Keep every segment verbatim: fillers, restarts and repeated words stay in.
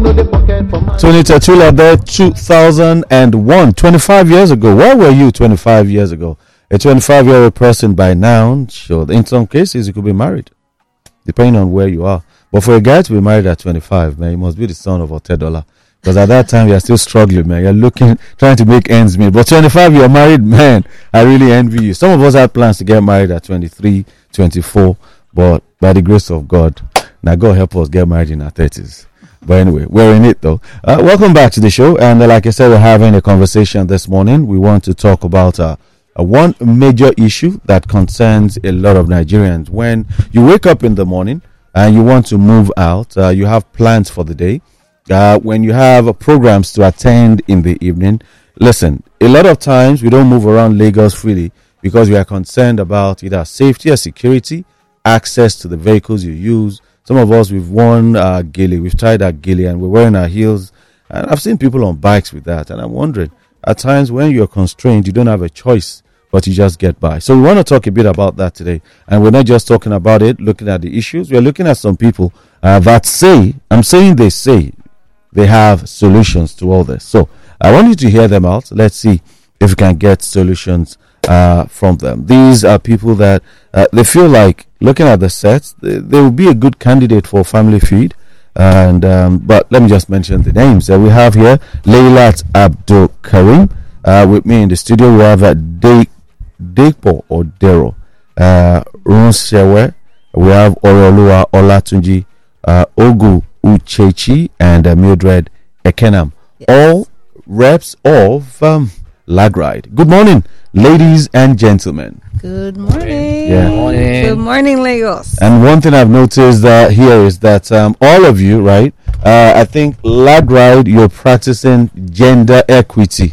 Tony Tatula there, two thousand one, twenty-five years ago. Where were you twenty-five years ago? A twenty-five-year-old person by now, sure, in some cases, you could be married, depending on where you are. But for a guy to be married at twenty-five, man, you must be the son of Otedola. Because at that time, you're still struggling, man. You're looking, trying to make ends meet. But twenty-five, you're married, man. I really envy you. Some of us had plans to get married at twenty-three, twenty-four. But by the grace of God, now God help us get married in our thirties. But anyway, we're in it though. Uh, welcome back to the show. And uh, like I said, we're having a conversation this morning. We want to talk about uh, uh, one major issue that concerns a lot of Nigerians. When you wake up in the morning and you want to move out, uh, you have plans for the day. Uh, when you have uh, programs to attend in the evening, listen, a lot of times we don't move around Lagos freely because we are concerned about either safety or security, access to the vehicles you use. Some of us, we've worn our ghillie, we've tied our ghillie and we're wearing our heels. And I've seen people on bikes with that. And I'm wondering, at times when you're constrained, you don't have a choice, but you just get by. So we want to talk a bit about that today. And we're not just talking about it, looking at the issues. We're looking at some people uh, that say, I'm saying they say, they have solutions to all this. So I want you to hear them out. Let's see if we can get solutions uh, from them. These are people that uh, they feel like, looking at the sets, they, they will be a good candidate for Family Feud. And um, but let me just mention the names that we have here. Leilat Abdul Karim uh, with me in the studio. We have uh, De- Depo or Dero uh, Runsewe. We have Orolua Olatunji uh, Ogu Uchechi and uh, Mildred Ekenam, yes. All reps of um, Lagride. Good morning, ladies and gentlemen. Good morning. Yeah. Good morning. Good morning, Lagos. And one thing I've noticed uh, here is that um, all of you, right? Uh, I think Lagride, you're practicing gender equity.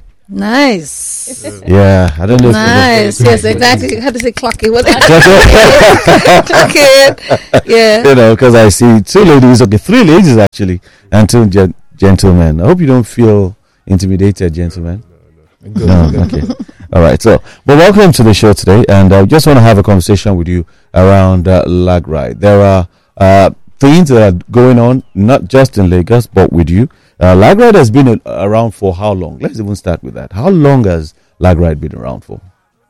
Nice. Yeah, I don't know. Nice. If yes, exactly. How to say clock it? What? Clock it. Yeah. You know, because I see two ladies, okay, three ladies actually, and two gen- gentlemen. I hope you don't feel intimidated, gentlemen. Good, No, good. okay. All right. So, but welcome to the show today, and I just want to have a conversation with you around uh, Lagride. There are uh, things that are going on, not just in Lagos, but with you. Uh, Lagride has been uh, around for how long? Let's even start with that. How long has Lagride been around for?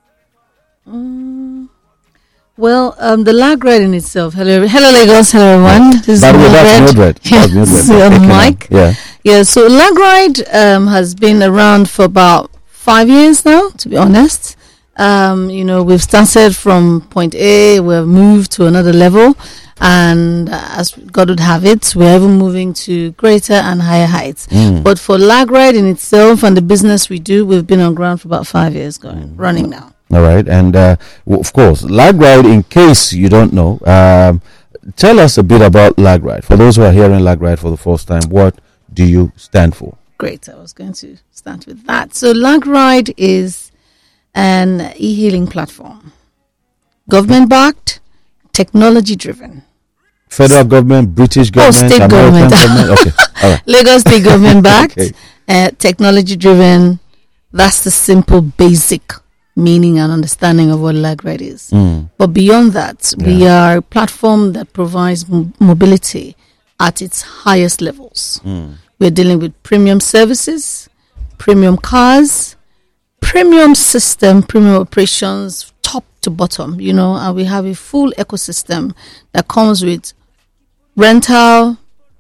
Um, well, um, the Lagride in itself. Hello, hello, Lagos. Hello, everyone. This By the way, that's Mildred. That's Yes, Mildred. uh, Mike. Yeah. Yeah. So Lagride um, has been around for about five years now. To be honest, um, you know, we've started from point A. We've moved to another level. And uh, as God would have it, we're even moving to greater and higher heights. Mm. But for Lagride in itself and the business we do, we've been on ground for about five years going, mm. running now. All right. And uh, w- of course, Lagride, in case you don't know, um, tell us a bit about Lagride. For those who are hearing Lagride for the first time, what do you stand for? Great. I was going to start with that. So Lagride is an e-hailing platform, government-backed, technology-driven. Federal government, British government, oh, state American government. government. Okay, all right. Lagos state government backed, Okay. uh, technology driven. That's the simple, basic meaning and understanding of what Lagride is. Mm. But beyond that, Yeah. we are a platform that provides m- mobility at its highest levels. Mm. We're dealing with premium services, premium cars, premium system, premium operations, top to bottom, you know, and we have a full ecosystem that comes with rental,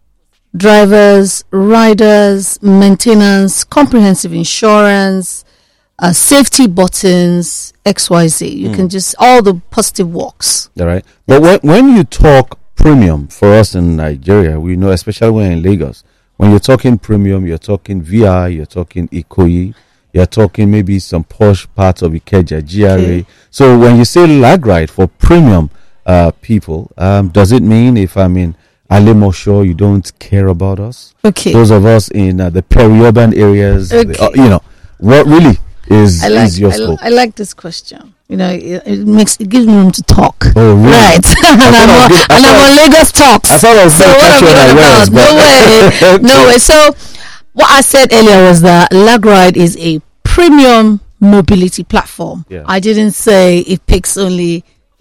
drivers, riders, maintenance, comprehensive insurance, uh, safety buttons, X Y Z. You Mm. can just, all the positive walks. All right. But when, when you talk premium for us in Nigeria, we know, especially when in Lagos, when you're talking premium, you're talking V I, you're talking Ikoyi, you're talking maybe some posh parts of Ikeja, G R A. Okay. So when you say Lagride for premium uh, people, um, does it mean if I'm in Alimosho, you don't care about us? Okay. Those of us in uh, the peri-urban areas, the- Okay. uh, you know, what really is, I like, is your I, scope? I like this question. You know, it, it makes, it gives me room to talk. Oh, really? Right. and thought I'm, I was on, good- I and I'm thought- on Lagos Talks. I thought I was so going to what catch am you I on on my about? words, No way. but- No way. So what I said earlier was that Lagride is a premium mobility platform. Yeah. I didn't say it picks only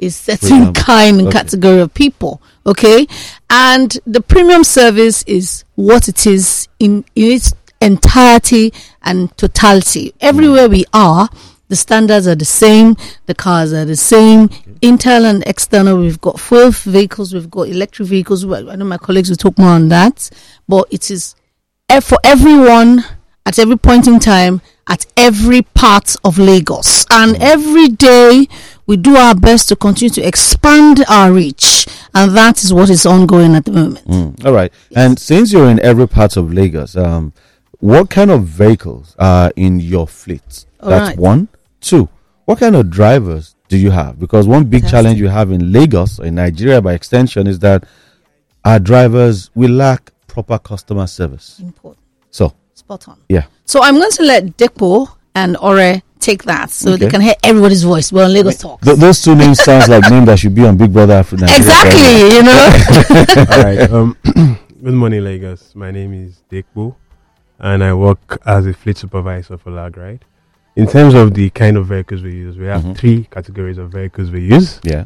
a certain Premium. kind and Okay. category of people. Okay. And the premium service is what it is in, in its entirety and totality. Everywhere we are, the standards are the same, the cars are the same, internal and external. We've got fuel vehicles, we've got electric vehicles. Well, I know my colleagues will talk more on that, but it is e- for everyone at every point in time, at every part of Lagos. And every day we do our best to continue to expand our reach, and that is what is ongoing at the moment. Mm, all right. And since you're in every part of Lagos, um, what kind of vehicles are in your fleet? All That's right. one. Two, what kind of drivers do you have? Because one big Fantastic. challenge you have in Lagos, in Nigeria by extension, is that our drivers, we lack proper customer service. Important. So, Spot on. yeah. So I'm going to let Depo and Ore take that so they Okay. can hear everybody's voice. Well, Lagos talks. Th- those two names sounds like names that should be on Big Brother Africa. Exactly, you know. All right. Um, good morning, Lagos. My name is Dekbo, and I work as a fleet supervisor for LagRide. In terms of the kind of vehicles we use, we have Mhm. three categories of vehicles we use. Yeah.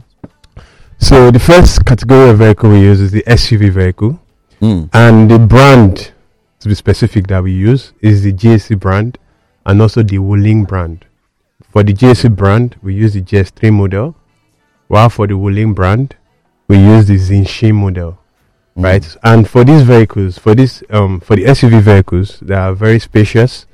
So the first category of vehicle we use is the S U V vehicle, Mm. and the brand, to be specific, that we use is the G S C brand and also the Wuling brand. For the G S C brand, we use the G S three model, while for the Wuling brand, we use the Zinshin model. Mm. Right, and for these vehicles, for this, um, for the S U V vehicles, they are very spacious.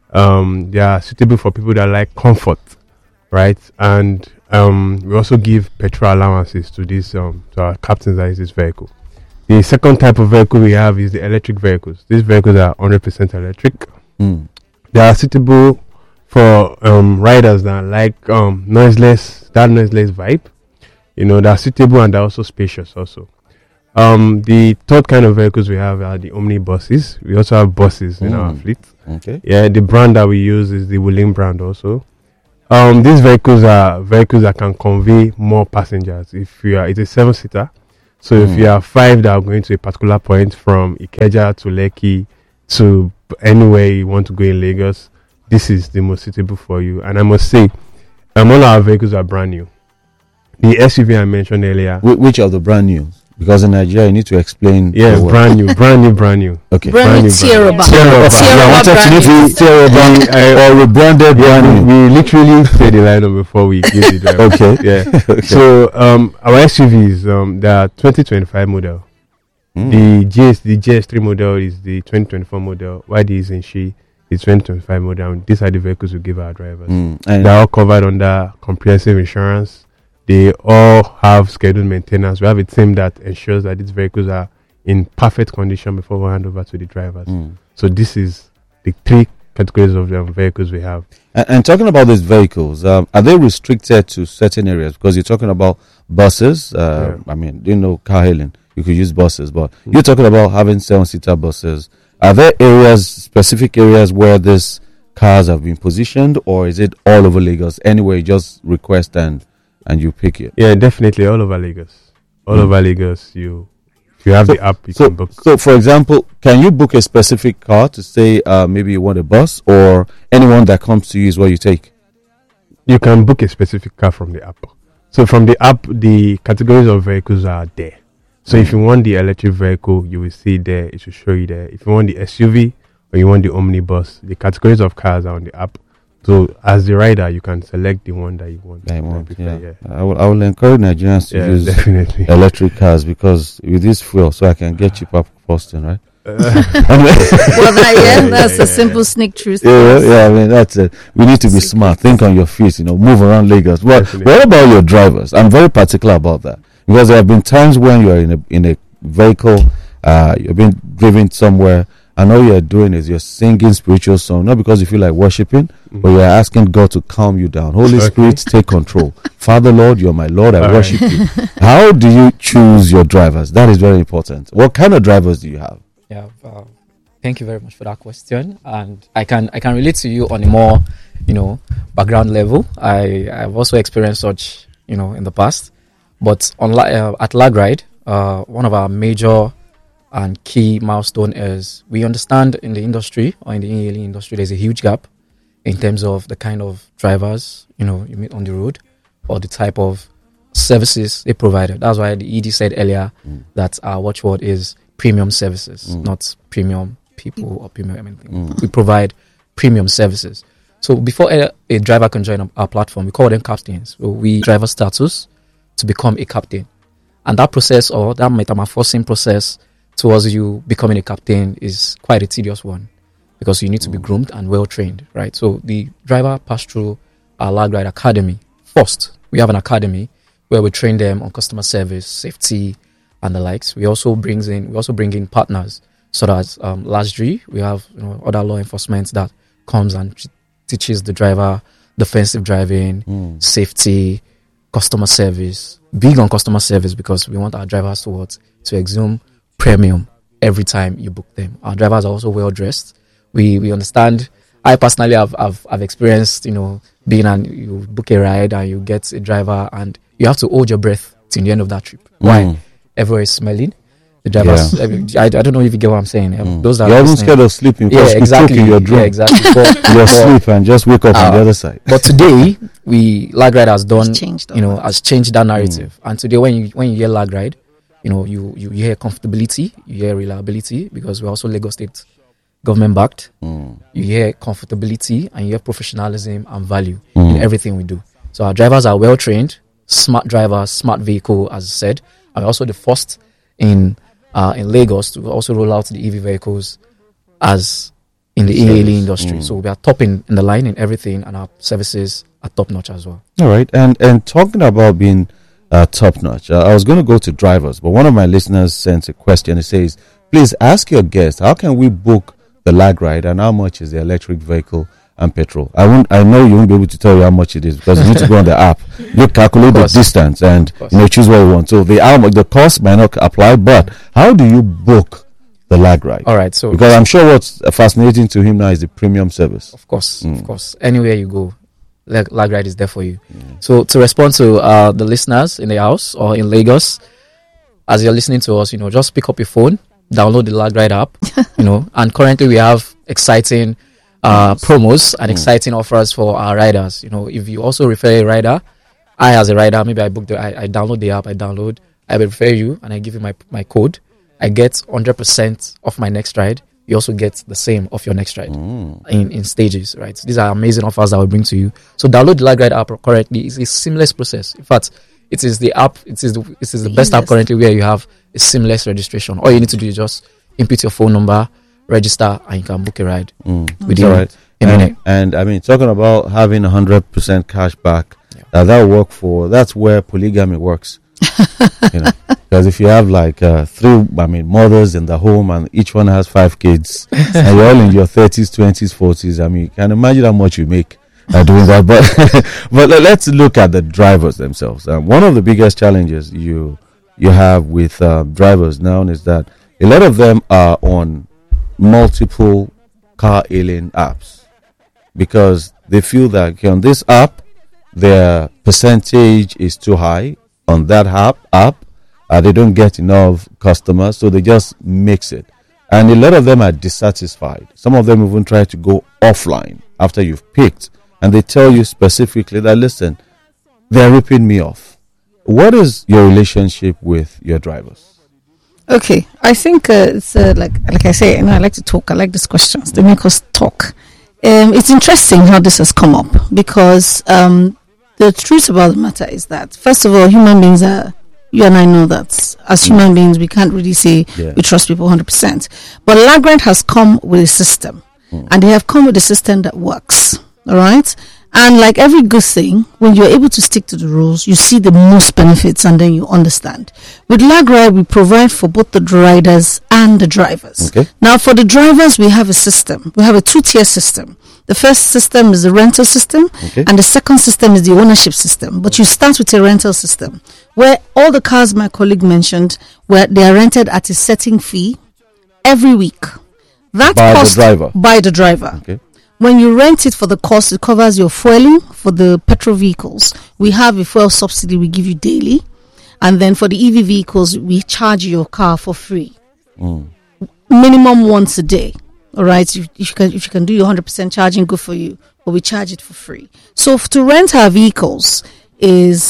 Um, they are suitable for people that like comfort, right? And um, we also give petrol allowances to these um, to our captains that use this vehicle. The second type of vehicle we have is the electric vehicles. These vehicles are one hundred percent electric. Mm. They are suitable for um, riders that like um, noiseless, that noiseless vibe. You know, they're suitable and they're also spacious also. Um, the third kind of vehicles we have are the omnibuses. We also have buses in our Mm. fleet. Okay. Yeah, the brand that we use is the Wuling brand also. Um, these vehicles are vehicles that can convey more passengers. If you are, it's a seven-seater. So if Mm. you are five that are going to a particular point from Ikeja to Lekki to anywhere you want to go in Lagos, this is the most suitable for you. And I must say, um, all our vehicles are brand new. The S U V I mentioned earlier, Wh- which of the brand new? Because in Nigeria, you need to explain. yeah, the word. brand new, brand new, brand new. Okay. Brand new brand new brand. Tierra Tierra Tierra Yeah, I wanted to brand need new. to Tierra or rebranded Yeah, brand new. we, we literally say the lineup before we give the driver. Okay. Yeah. Okay. So um, our S U Vs, um, they are twenty twenty-five model. Mm. The G S, the G S three model is the twenty twenty-four model. Y D is in she is twenty twenty-five model. And these are the vehicles we give our drivers. Mm. And They're all covered under comprehensive insurance. They all have scheduled maintenance. We have a team that ensures that these vehicles are in perfect condition before we hand over to the drivers. Mm. So this is the three categories of um, vehicles we have. And, and talking about these vehicles, um, are they restricted to certain areas? Because you're talking about buses. Uh, I mean, you know, car hailing, you could use buses, but Mm. you're talking about having seven-seater buses. Are there areas, specific areas where these cars have been positioned, or is it all over Lagos? Anywhere, you just request and and you pick it. Yeah, definitely all over Lagos. All Mm. over Lagos, you if you have So- the app, you So, can book. so for example, can you book a specific car to say uh, maybe you want a bus, or anyone that comes to you is what you take? You can book a specific car from the app. So from the app, the categories of vehicles are there. So if you want the electric vehicle, you will see it there. It will show you there. If you want the S U V or you want the omnibus, the categories of cars are on the app. So as the rider, you can select the one that you want. I That you want, prefer, yeah. I will, I will encourage Nigerians to yeah, use definitely. electric cars, because with this fuel, so I can get cheaper posting, right? Uh, Anyway, Well, that, yeah, Yeah, that's yeah, a yeah, simple yeah. sneak truth. yeah, yeah, I mean that's it. We need to be smart. Think on your feet, you know, move around Lagos. But Definitely. what about your drivers? I'm very particular about that, because there have been times when you are in a in a vehicle, uh, you've been driven somewhere, and all you're doing is you're singing spiritual song, not because you feel like worshiping, but you're asking God to calm you down. Holy Okay. Spirit, take control. Father, Lord, you're my Lord. I All worship you. How do you choose your drivers? That is very important. What kind of drivers do you have? Yeah, uh, thank you very much for that question, and I can I can relate to you on a more, you know, background level. I I've also experienced such, you know, in the past, but on la- uh, at LagRide, uh, one of our major and key milestone is we understand in the industry or in the e-hailing industry there's a huge gap in terms of the kind of drivers, you know, you meet on the road, or the type of services they provided. That's why the E D said earlier mm. that our watchword is premium services, mm. not premium people or premium anything. Mm. We provide premium services. So before a, a driver can join our platform, we call them captains. So we driver status to become a captain. And that process, or that metamorphosing process towards you becoming a captain, is quite a tedious one, because you need to be groomed and well trained, right? So the driver passed through our LagRide Academy first. We have an academy where we train them on customer service, safety, and the likes. We also brings in we also bring in partners, such as um, LASDRI. We have, you know, other law enforcement that comes and t- teaches the driver defensive driving, mm. safety, customer service. Big on customer service, because we want our drivers to what? To exhume premium every time you book them. Our drivers are also well dressed. We we understand. I personally have have, have experienced, you know, being and you book a ride and you get a driver and you have to hold your breath till the end of that trip. Mm. Why? Everywhere is smelling. The drivers, yeah. I, I don't know if you get what I'm saying. Mm. Those that you're even scared of sleeping. Yeah, exactly. You're yeah, exactly. But, you sleep and just wake up uh, on the other side. But today, we LagRide has done, you know, has changed that narrative. Mm. And today, when you when you hear LagRide, you know, you, you you hear comfortability, you hear reliability, because we're also Lagos State government backed. Mm. You hear comfortability and you hear professionalism and value mm. in everything we do. So our drivers are well trained, smart drivers, smart vehicle, as I said. And we're also the first in uh, in Lagos to also roll out the E V vehicles as in the e-hailing industry. Mm. So we are top in, in the line in everything, and our services are top notch as well. All right. And and talking about being uh, top notch, uh, I was going to go to drivers, but one of my listeners sent a question. It says, please ask your guest, how can we book the LagRide, and how much is the electric vehicle and petrol? I won't. I know you won't be able to tell you how much it is, because you need to go on the app, you calculate the distance, and you know, choose what you want. So the how much the cost might not apply, but how do you book the LagRide? All right. So because I'm sure what's fascinating to him now is the premium service. Of course, mm. of course. Anywhere you go, Lag- LagRide is there for you. Mm. So to respond to uh, the listeners in the house or in Lagos, as you're listening to us, you know, just pick up your phone, download the LagRide app, you know, and currently we have exciting uh, promos and mm. exciting offers for our riders. You know, if you also refer a rider, I as a rider, maybe I book the, I, I download the app, I download, I will refer you, and I give you my, my code. I get one hundred percent of my next ride. You also get the same of your next ride mm. in, in stages, right? So these are amazing offers that we bring to you. So download the LagRide app currently. It's a seamless process. In fact, it is the app, it is the, it is the best app currently where you have a seamless registration. All you need to do is just input your phone number, register, and you can book a ride mm. within right. a minute. And, and I mean, talking about having one hundred percent cash back, yeah. uh, that will work for, that's where polygamy works. You know, because if you have like uh, three, I mean, mothers in the home, and each one has five kids, and you're all in your thirties, twenties, forties, I mean, you can imagine how much you make uh, doing that. But but let's look at the drivers themselves. Um, one of the biggest challenges you you have with uh, drivers now is that a lot of them are on multiple car hailing apps, because they feel that okay, on this app their percentage is too high. On that app, app uh, they don't get enough customers, so they just mix it. And a lot of them are dissatisfied. Some of them even try to go offline after you've picked, and they tell you specifically that, listen, they're ripping me off. What is your relationship with your drivers? Okay, I think uh, it's uh, like like I say, you know, I like to talk. I like these questions. They make us talk. Um, it's interesting how this has come up, because um, the truth about the matter is that, first of all, human beings are, you and I know that as human beings, we can't really say yeah. we trust people one hundred percent. But LagRide has come with a system, mm. and they have come with a system that works. All right? And like every good thing, when you're able to stick to the rules, you see the most benefits, and then you understand. With LagRide, we provide for both the riders and the drivers. Okay. Now, for the drivers, we have a system. We have a two-tier system. The first system is the rental system, okay. and the second system is the ownership system. But you start with a rental system, where all the cars my colleague mentioned, where they are rented at a setting fee every week. That by cost the driver. By the driver. Okay. When you rent it for the cost, it covers your fueling for the petrol vehicles. We have a fuel subsidy we give you daily. And then for the E V vehicles, we charge your car for free. Mm. Minimum once a day. All right. If, if you can, if you can do your one hundred percent charging, good for you. But we charge it for free. So f- to rent our vehicles is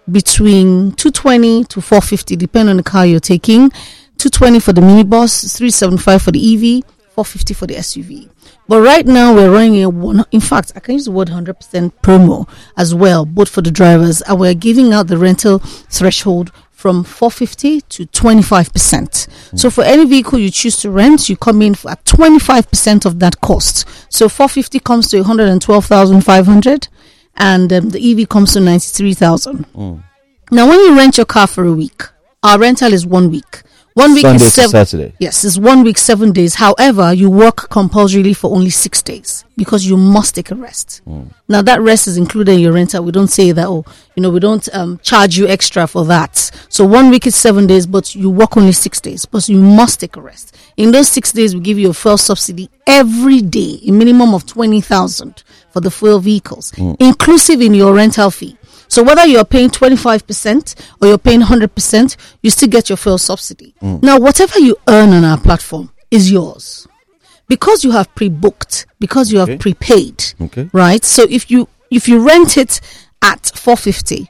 between two twenty to four fifty, depending on the car you're taking. two twenty for the minibus, three seventy-five for the E V, four fifty for the S U V. But right now we're running a one. In fact, I can use the word one hundred percent promo as well, both for the drivers, and we're giving out the rental threshold from four fifty to twenty-five percent. Mm. So for any vehicle you choose to rent, you come in for at twenty-five percent of that cost. So four fifty comes to one hundred twelve thousand five hundred, and um, the E V comes to ninety-three thousand. Mm. Now, when you rent your car for a week, our rental is one week. One week Sunday is seven. to Saturday. Yes, it's one week, seven days. However, you work compulsorily for only six days because you must take a rest. Mm. Now, that rest is included in your rental. We don't say that, oh, you know, we don't um, charge you extra for that. So one week is seven days, but you work only six days. But you must take a rest. In those six days, we give you a fuel subsidy every day, a minimum of twenty thousand for the fuel vehicles, mm. inclusive in your rental fee. So whether you're paying twenty-five percent or you're paying one hundred percent, you still get your fuel subsidy. Mm. Now, whatever you earn on our platform is yours. Because you have pre-booked, because you okay. have prepaid, okay. right? So if you if you rent it at four fifty,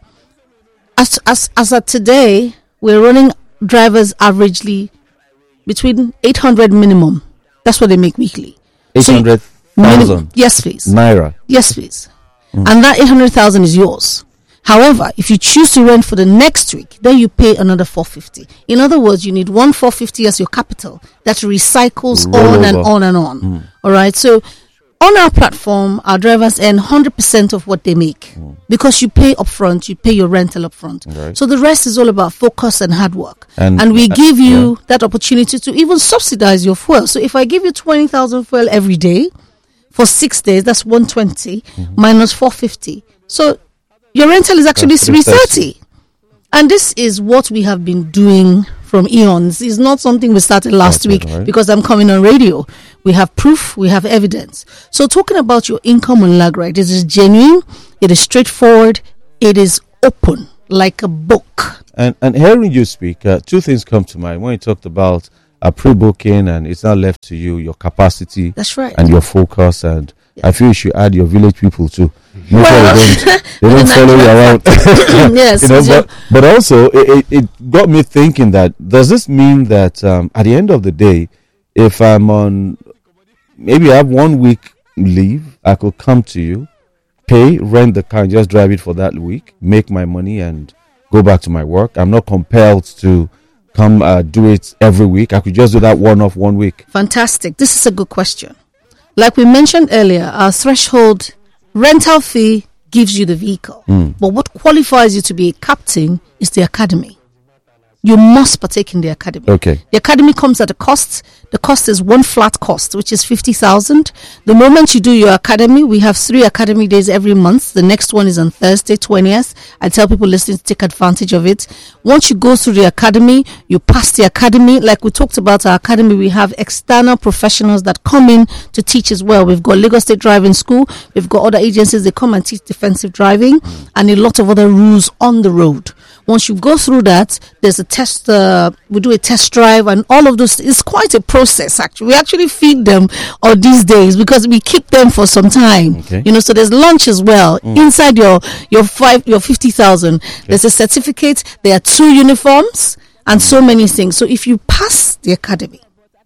as as as at today, we're running drivers averagely between eight hundred minimum. That's what they make weekly. eight hundred thousand? So yes, please. Naira? Yes, please. Mm. And that eight hundred thousand is yours. However, if you choose to rent for the next week, then you pay another four fifty. In other words, you need one four fifty as your capital that recycles Roll on over. and on and on. Mm. All right. So on our platform, our drivers earn one hundred percent of what they make mm. because you pay upfront, you pay your rental upfront. Right. So the rest is all about focus and hard work. And, and we uh, give you yeah. that opportunity to even subsidize your fuel. So if I give you twenty thousand fuel every day for six days, that's one hundred twenty mm-hmm. minus four fifty. So your rental is actually three thirty. And this is what we have been doing from eons. It's not something we started last okay, week right. because I'm coming on radio. We have proof, we have evidence. So talking about your income on LagRide, it is genuine, it is straightforward, it is open, like a book. And and hearing you speak, uh, two things come to mind. When you talked about a pre-booking and it's not left to you, your capacity. That's right. And your focus, and yeah. I feel you should add your village people too. Make well, sure they don't, they don't follow you around. Yes, you know, but, but also it, it, it got me thinking that does this mean that um, at the end of the day, if I'm on, maybe I have one week leave, I could come to you, pay, rent the car, and just drive it for that week, make my money, and go back to my work. I'm not compelled to come uh, do it every week. I could just do that one-off one week. Fantastic. This is a good question. Like we mentioned earlier, our threshold rental fee gives you the vehicle. Mm. But what qualifies you to be a captain is the academy. You must partake in the academy. Okay. The academy comes at a cost. The cost is one flat cost, which is fifty thousand. The moment you do your academy, we have three academy days every month. The next one is on Thursday, twentieth. I tell people listening to take advantage of it. Once you go through the academy, you pass the academy. Like we talked about our academy, we have external professionals that come in to teach as well. We've got Lagos State Driving School. We've got other agencies that come and teach defensive driving mm. and a lot of other rules on the road. Once you go through that, there's a test, uh, we do a test drive and all of those. It's quite a process, actually. We actually feed them on these days because we keep them for some time. Okay. You know, so there's lunch as well. Mm. Inside your, your five, your fifty thousand, okay. There's a certificate, there are two uniforms and so many things. So if you pass the academy,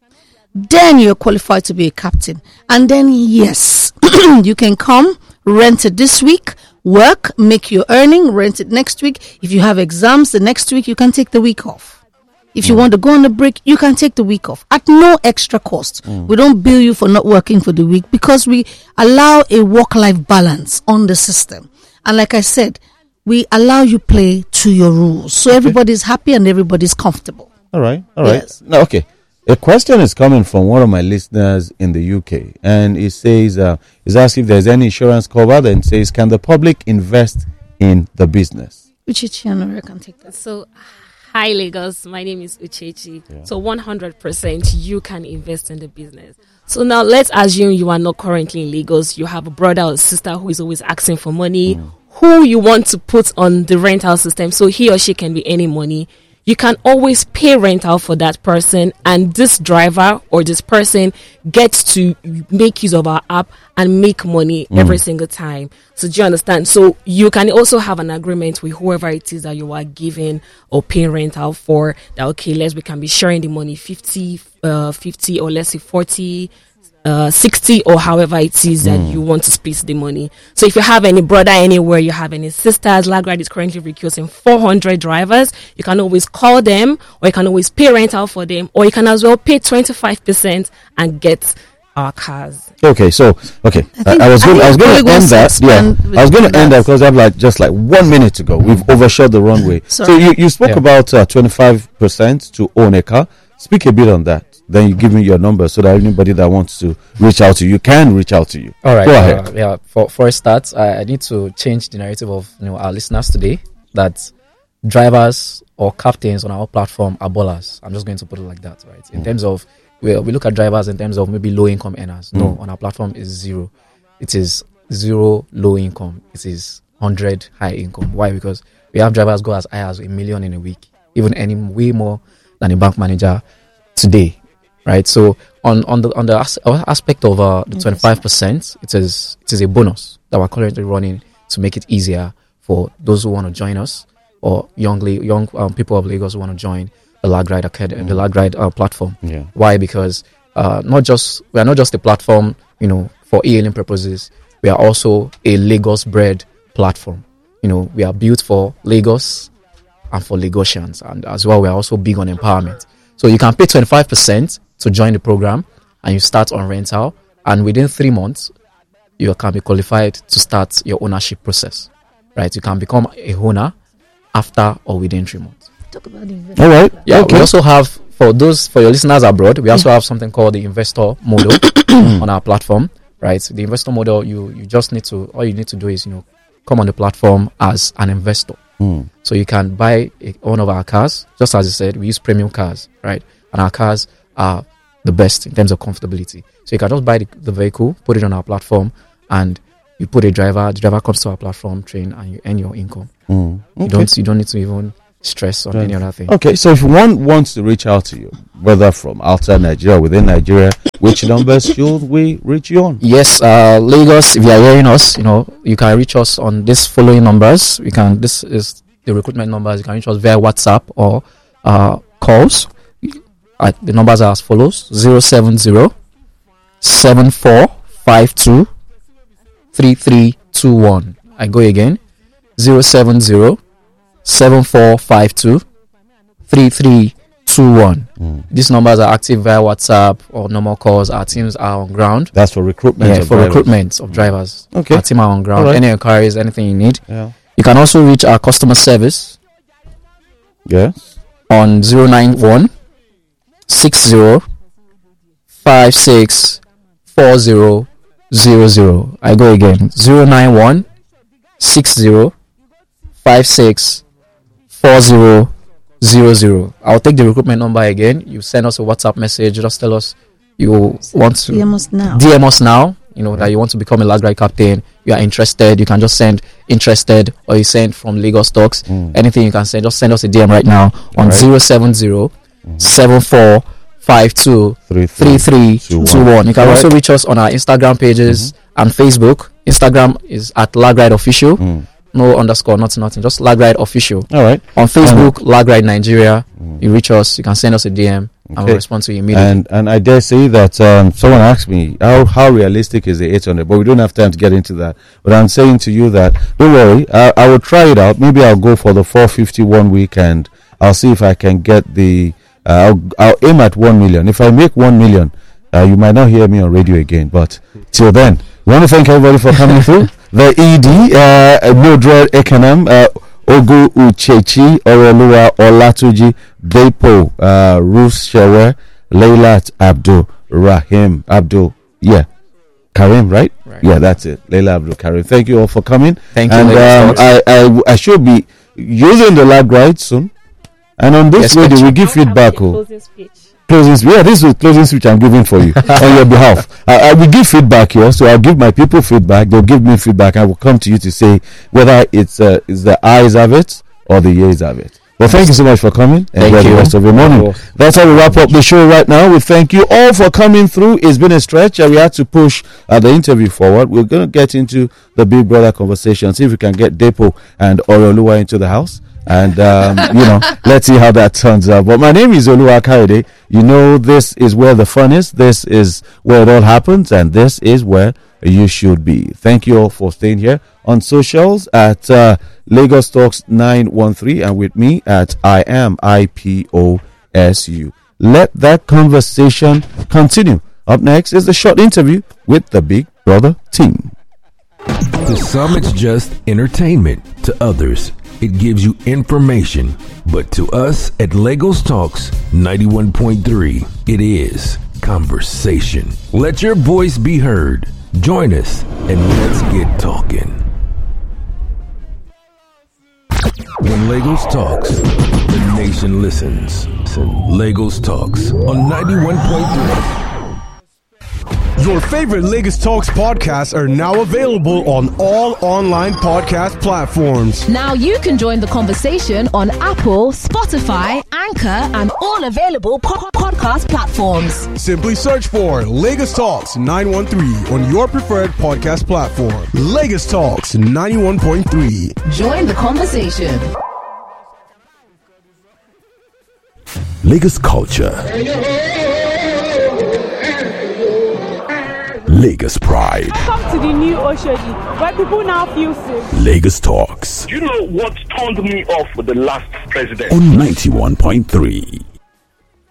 then you're qualified to be a captain. And then, yes, you can come, rent it this week, work, make your earning, rent it next week. If you have exams the next week, you can take the week off. If you mm. want to go on a break, you can take the week off at no extra cost. Mm. We don't bill you for not working for the week because we allow a work-life balance on the system. And like I said, we allow you play to your rules. So okay. everybody's happy and everybody's comfortable. All right. All right. Yes. No, okay. A question is coming from one of my listeners in the U K, and it says, uh, he's asking if there's any insurance covered, and says, can the public invest in the business? Uchechi and I can take that. So, hi Lagos, my name is Uchechi. Yeah. So one hundred percent you can invest in the business. So now let's assume you are not currently in Lagos. You have a brother or sister who is always asking for money, mm. who you want to put on the rental system so he or she can be earning money. you can always pay rental for that person, and this driver or this person gets to make use of our app and make money mm. every single time. So do you understand? So you can also have an agreement with whoever it is that you are giving or paying rental for, that okay, let's we can be sharing the money fifty, uh, fifty, or let's say forty, Uh, sixty, or however it is that mm. you want to split the money. So if you have any brother anywhere, you have any sisters, Lagride is currently recruiting four hundred drivers. You can always call them, or you can always pay rental for them, or you can as well pay twenty-five percent and get our cars. Okay, so okay, I, I, I was going I was going to end that. Yeah, I was going to end that because I have like just like one minute to go. We've overshot the runway. So you you spoke yeah. about uh, twenty-five percent to own a car. Speak a bit on that. Then you give me your number so that anybody that wants to reach out to you can reach out to you. All right. Go ahead. Uh, yeah. For for a start, I, I need to change the narrative of you know our listeners today that drivers or captains on our platform are ballers. I'm just going to put it like that, right? In mm. terms of we we look at drivers in terms of maybe low income earners. Mm. No, on our platform is zero. It is zero low income. It is hundred high income. Why? Because we have drivers go as high as a million in a week, even earning way more than a bank manager today. Right, so on, on the on the as- aspect of uh, the twenty-five percent, it is it is a bonus that we're currently running to make it easier for those who want to join us, or youngly young um, people of Lagos who want to join the Lagride Academy, mm. the Lagride uh, platform. Yeah. Why? Because uh, not just we are not just a platform, you know, for e-hailing purposes. We are also a Lagos-bred platform. You know, we are built for Lagos and for Lagosians, and as well, we are also big on empowerment. So you can pay twenty-five percent to join the program, and you start on rental, and within three months you can be qualified to start your ownership process. Right, you can become a owner after or within three months. Talk about the all right. Yeah, okay. We also have, for those for your listeners abroad, we also have something called the investor model on our platform. Right, the investor model, you you just need to all you need to do is you know come on the platform as an investor. Mm. So you can buy a, one of our cars, just as I said, we use premium cars, right? And our cars are the best in terms of comfortability. So you can just buy the, the vehicle, put it on our platform, and you put a driver. The driver comes to our platform, train, and you earn your income. Mm. Okay. You don't you don't need to even stress on right. any other thing. Okay, so if one wants to reach out to you, whether from outside Nigeria or within Nigeria, which numbers should we reach you on? Yes, uh, Lagos. If you are hearing us, you know you can reach us on this following numbers. We can. This is the recruitment numbers. You can reach us via WhatsApp or uh, calls. Uh, the numbers are as follows: zero seven zero seven four five two three three two one. I go again: zero seven zero seven four five two three three two one. Mm. These numbers are active via WhatsApp or normal calls. Our teams are on ground. That's for recruitment. Yeah, of for drivers. recruitment of drivers. Okay, our team are on ground. Right. Any inquiries, anything you need. Yeah. You can also reach our customer service. Yes. On zero nine one six zero five six four zero zero zero. I go again: zero nine one six zero five six four zero zero zero. I'll take the recruitment number again. You send us a WhatsApp message. Just tell us you want to D M us now. D M us now. You know that you want to become a Lagride captain. You are interested. You can just send interested, or you send from Lagos Talks. Mm. Anything you can send. Just send us a D M right now on right. zero seven zero seven four five two three three two one. You can All also right. reach us on our Instagram pages mm-hmm. and Facebook. Instagram is at Lagride Official. Mm. No underscore, nothing, nothing. Just Lagride Official. All right. On Facebook, um, Lagride Nigeria. Mm. You reach us. You can send us a D M. Okay. And we'll respond to you immediately. And and I dare say that um, someone asked me how how realistic is the eight hundred, but we don't have time to get into that. But I'm saying to you that don't worry, I, I will try it out. Maybe I'll go for the four fifty one week, and I'll see if I can get the. Uh, I'll, I'll aim at one million. If I make one million, uh, you might not hear me on radio again. But till then, we want to thank everybody for coming through. The E D, uh, Mildred Ekanam, uh, Ogu Uchechi, Oroluwa Olatuji, Depo, uh, Ruth Shewer, Leilat Abdul Rahim Abdul, yeah, Karim, right? Right. Yeah, that's it. Leila Abdul Karim. Thank you all for coming. Thank you. And um, I, I, I should be using the Lagride soon. And on this Yes, radio, we give feedback. Oh, Closing speech. closing speech. Yeah, this is closing speech I'm giving for you on your behalf. I, I will give feedback here, so I'll give my people feedback. They'll give me feedback. I will come to you to say whether it's uh, is the eyes of it or the ears of it. Well, thank you so much for coming. Thank Enjoy you. the rest of your morning. That's how we wrap up the show right now. We thank you all for coming through. It's been a stretch and we had to push uh, the interview forward. We're going to get into the Big Brother conversation, see if we can get Depo and Oroluwa into the house. And, um, you know, let's see how that turns out. But my name is Oluwa Kaide. You know, this is where the fun is. This is where it all happens. And this is where you should be. Thank you all for staying here on socials at uh, Lagos Talks nine one three and with me at I am I P O S U. Let that conversation continue. Up next is the short interview with the Big Brother team. To some, it's just entertainment. To others, it gives you information. But to us at Lagos Talks ninety-one point three, it is conversation. Let your voice be heard. Join us and let's get talking. When Lagos talks, the nation listens. Lagos Talks on ninety-one point three. Your favorite Lagos Talks podcasts are now available on all online podcast platforms. Now you can join the conversation on Apple, Spotify, Anchor, and all available po- podcast platforms. Simply search for Lagos Talks nine one three on your preferred podcast platform. Lagos Talks ninety-one point three. Join the conversation. Lagos culture. Lagos pride. Come to the new Oshodi, where people now feel safe. Lagos Talks. You know what turned me off with the last president? On ninety-one point three.